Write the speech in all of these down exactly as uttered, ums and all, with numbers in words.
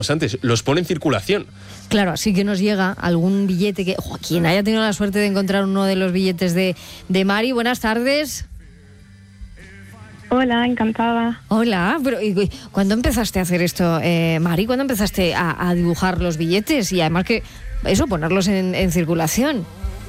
antes, los pone en circulación. Claro, así que nos llega algún billete que... ¡Oh! Quien haya tenido la suerte de encontrar uno de los billetes de, de Mari. Buenas tardes. Hola, encantada. Hola, pero ¿y, ¿cuándo empezaste a hacer esto, eh, Mari? ¿Cuándo empezaste a, a dibujar los billetes? Y además que, eso, ponerlos en, en circulación.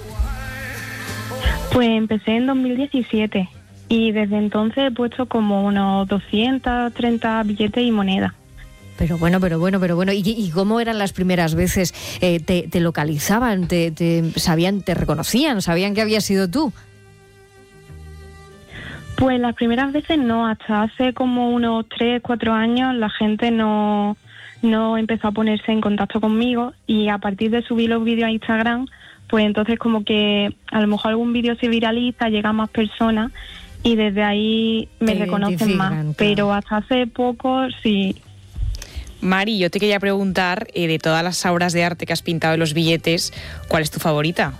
Pues empecé en dos mil diecisiete y desde entonces he puesto como unos doscientos treinta billetes y monedas. Pero bueno, pero bueno, pero bueno. ¿Y, y cómo eran las primeras veces? Eh, te, ¿Te localizaban? Te, te sabían, te reconocían? ¿Sabían que habías sido tú? Pues las primeras veces no, hasta hace como unos tres, cuatro años la gente no, no empezó a ponerse en contacto conmigo y a partir de subir los vídeos a Instagram, pues entonces como que a lo mejor algún vídeo se viraliza, llega a más personas y desde ahí me Te reconocen más. identifican, claro. Pero hasta hace poco sí. Mari, yo te quería preguntar, eh, de todas las obras de arte que has pintado en los billetes, ¿cuál es tu favorita?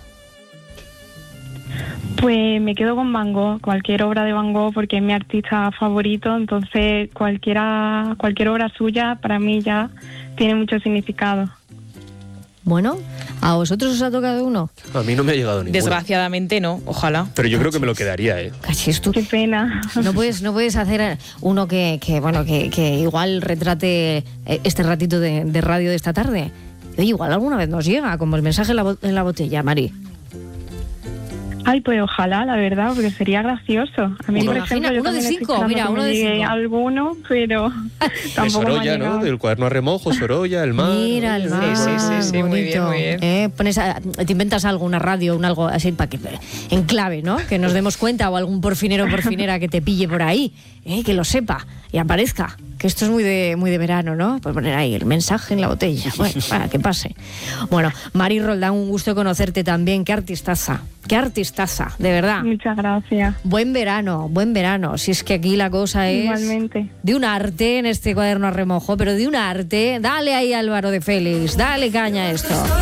Pues me quedo con Van Gogh, cualquier obra de Van Gogh porque es mi artista favorito, entonces cualquiera, cualquier obra suya para mí ya tiene mucho significado. Bueno, ¿a vosotros os ha tocado uno? A mí no me ha llegado ninguno. Desgraciadamente no, ojalá. Pero yo creo que me lo quedaría, ¿eh? Cachis tú. Qué pena. No puedes, no puedes hacer uno que, que bueno, que, que igual retrate este ratito de, de radio de esta tarde. Oye, igual alguna vez nos llega, como el mensaje en la, bo- en la botella, Mari. Ay, pues ojalá, la verdad, porque sería gracioso. A mí, ¿Te por imaginas? ejemplo, yo Uno de también estoy cinco, esperando mira, que uno me de llegue cinco. alguno, pero De tampoco me ha Sorolla, ¿no? llegado. Del cuaderno a remojo, Sorolla, el mar. Mira, el Oye, mar, sí, sí, sí, muy bonito. bien, muy bien. Eh, pones a- te inventas algo, una radio, un algo así, para que en clave, ¿no? Que nos demos cuenta, o algún porfinero o porfinera que te pille por ahí, eh, que lo sepa y aparezca. Que esto es muy de muy de verano, ¿no? Pues poner ahí el mensaje en la botella. Bueno, para que pase. Bueno, Mari Roldán, un gusto conocerte también. Qué artistaza, qué artistaza, de verdad. Muchas gracias. Buen verano, buen verano. Si es que aquí la cosa es Igualmente. de un arte en este cuaderno a remojo, pero de un arte. Dale ahí, Álvaro de Félix, dale caña a esto.